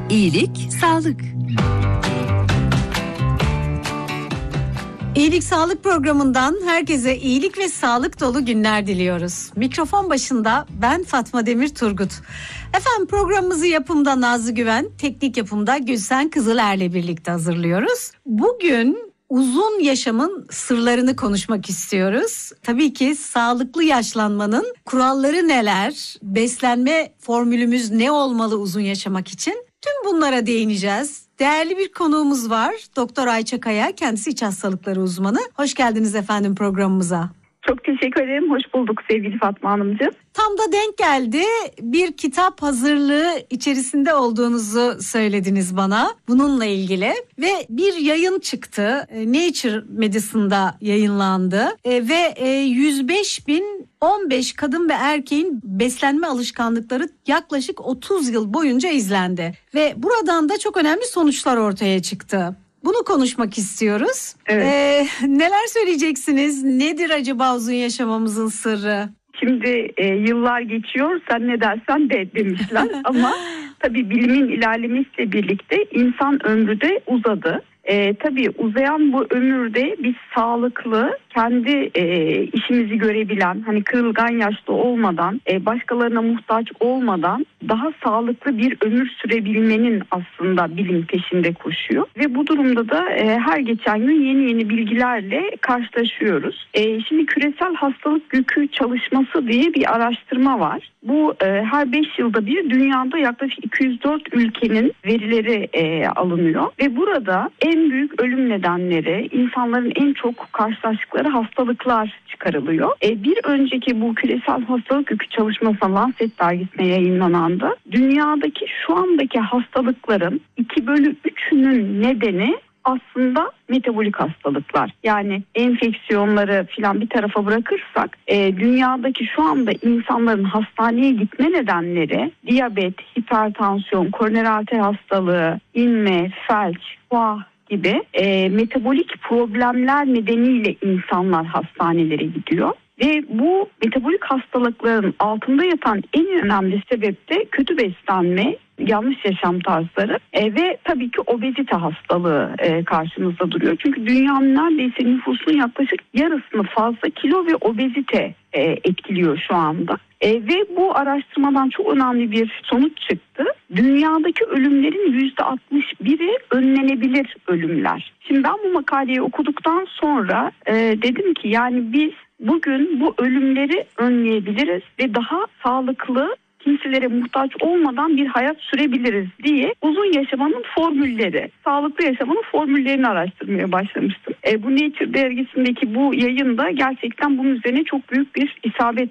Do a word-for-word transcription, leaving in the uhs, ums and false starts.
İyilik, sağlık. İyilik Sağlık programından herkese iyilik ve sağlık dolu günler diliyoruz. Mikrofon başında ben Fatma Demir Turgut. Efendim programımızı yapımda Nazlı Güven, teknik yapımda Gülsen Kızıler'le birlikte hazırlıyoruz. Bugün uzun yaşamın sırlarını konuşmak istiyoruz. Tabii ki sağlıklı yaşlanmanın kuralları neler? Beslenme formülümüz ne olmalı uzun yaşamak için? Tüm bunlara değineceğiz. Değerli bir konuğumuz var. Doktor Ayça Kaya, kendisi iç hastalıkları uzmanı. Hoş geldiniz efendim programımıza. Çok teşekkür ederim. Hoş bulduk sevgili Fatma Hanımcığım. Tam da denk geldi. Bir kitap hazırlığı içerisinde olduğunuzu söylediniz bana bununla ilgili. Ve bir yayın çıktı. Nature Medicine'da yayınlandı. Ve yüz beş bin on beş kadın ve erkeğin beslenme alışkanlıkları yaklaşık otuz yıl boyunca izlendi. Ve buradan da çok önemli sonuçlar ortaya çıktı. Bunu konuşmak istiyoruz. Evet. Ee, neler söyleyeceksiniz? Nedir acaba uzun yaşamamızın sırrı? Şimdi e, yıllar geçiyor, sen ne dersen de demişler ama tabii bilimin ilerlemesiyle birlikte insan ömrü de uzadı. E, tabii uzayan bu ömürde biz sağlıklı, kendi e, işimizi görebilen, hani kırılgan yaşlı olmadan, e, başkalarına muhtaç olmadan daha sağlıklı bir ömür sürebilmenin aslında bilim peşinde koşuyor. Ve bu durumda da e, her geçen gün yeni yeni bilgilerle karşılaşıyoruz. E, şimdi küresel hastalık yükü çalışması diye bir araştırma var. Bu e, her beş yılda bir dünyada yaklaşık iki yüz dört ülkenin verileri e, alınıyor. Ve burada en büyük ölüm nedenleri, insanların en çok karşılaştıkları hastalıklar çıkarılıyor. E, bir önceki bu küresel hastalık yükü çalışması Lancet dergisine yayınlanan da dünyadaki şu andaki hastalıkların iki bölü üçünün nedeni aslında metabolik hastalıklar. Yani enfeksiyonları filan bir tarafa bırakırsak e, dünyadaki şu anda insanların hastaneye gitme nedenleri diyabet, hipertansiyon, koroner arter hastalığı, inme, felç, kuah gibi e, metabolik problemler nedeniyle insanlar hastanelere gidiyor. Ve bu metabolik hastalıkların altında yatan en önemli sebep de kötü beslenme, yanlış yaşam tarzları e, ve tabii ki obezite hastalığı e, karşımızda duruyor. Çünkü dünyanın neredeyse nüfusunun yaklaşık yarısını fazla kilo ve obezite e, etkiliyor şu anda. E, ve bu araştırmadan çok önemli bir sonuç çıktı. Dünyadaki ölümlerin yüzde altmış biri önlenebilir ölümler. Şimdi ben bu makaleyi okuduktan sonra e, dedim ki yani biz bugün bu ölümleri önleyebiliriz ve daha sağlıklı, kimselere muhtaç olmadan bir hayat sürebiliriz diye uzun yaşamanın formülleri, sağlıklı yaşamanın formüllerini araştırmaya başlamıştım. E, bu Nature dergisindeki bu yayında gerçekten bunun üzerine çok büyük bir isabet